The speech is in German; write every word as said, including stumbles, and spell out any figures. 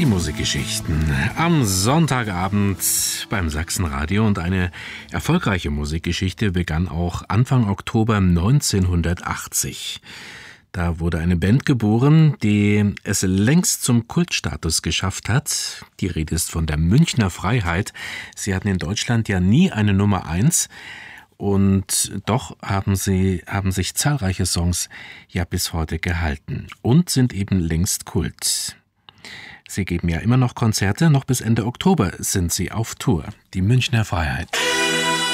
Die Musikgeschichten am Sonntagabend beim Sachsenradio, und eine erfolgreiche Musikgeschichte begann auch Anfang Oktober neunzehnhundertachtzig. Da wurde eine Band geboren, die es längst zum Kultstatus geschafft hat. Die Rede ist von der Münchner Freiheit. Sie hatten in Deutschland ja nie eine Nummer eins. Und doch haben sie, haben sich zahlreiche Songs ja bis heute gehalten und sind eben längst Kult. Sie geben ja immer noch Konzerte, noch bis Ende Oktober sind sie auf Tour. Die Münchner Freiheit.